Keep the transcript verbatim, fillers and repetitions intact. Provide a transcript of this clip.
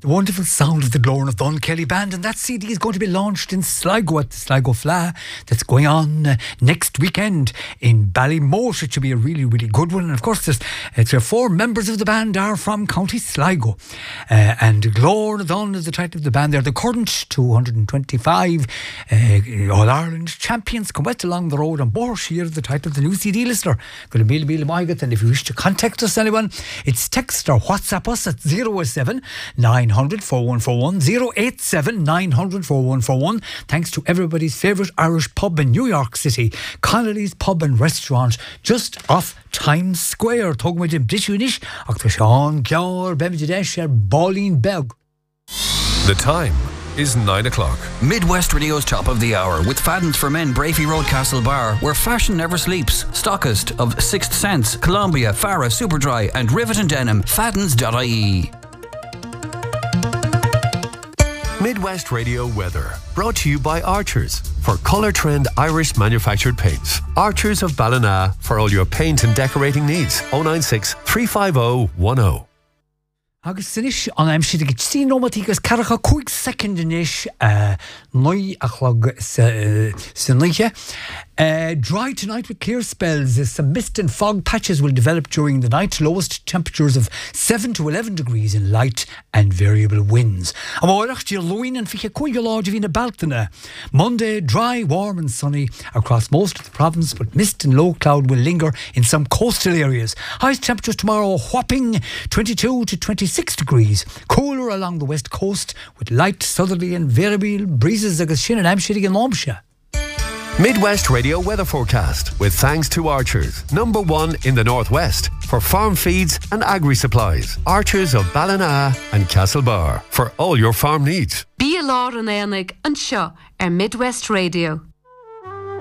the wonderful sound of the Glór of Dun Kelly Band, and that C D is going to be launched in Sligo at the Sligo Fla. That's going on uh, next weekend in Ballymote. It should be a really, really good one. And of course, there's uh, three or four members of the band are from County Sligo, uh, and Glór of Dun is the title of the band. They're the current two hundred twenty-five uh, All Ireland champions. Come wet along the road, and Borsh here, the title of the new C D listener. Going to be Bill Maigat, and if you wish to contact us, anyone, it's text or WhatsApp us at zero seven nine hundred four one four one, zero eight seven nine hundred four one four one. Thanks to everybody's favourite Irish pub in New York City, Connolly's Pub and Restaurant, just off Times Square. Talking with him, British, Doctor Sean Cure, Bemjidesh, and Pauline Beg. The time is nine o'clock. Midwest Radio's top of the hour with Faddens for Men, Brafey Road, Castlebar, where fashion never sleeps. Stockist of Sixth Sense, Columbia, Farah, Superdry, and Rivet and Denim. Faddens dot I E. Midwest Radio weather brought to you by Archers for Colour Trend Irish manufactured paints. Archers of Ballina for all your paint and decorating needs. oh nine six, three five oh, one oh. Agus sinis an aim siad agad sí nómatígus caracha cúig second inis nui achlog sinliche. Uh, dry tonight with clear spells. Uh, some mist and fog patches will develop during the night. Lowest temperatures of seven to eleven degrees in light and variable winds. Monday, dry, warm and sunny across most of the province, but mist and low cloud will linger in some coastal areas. Highest temperatures tomorrow whopping twenty-two to twenty-six degrees. Cooler along the west coast with light southerly and variable breezes. Midwest Radio weather forecast with thanks to Archers, number one in the northwest for farm feeds and agri supplies. Archers of Ballina and Castlebar for all your farm needs. Bí a lá an éanaig an seo ar Midwest Radio.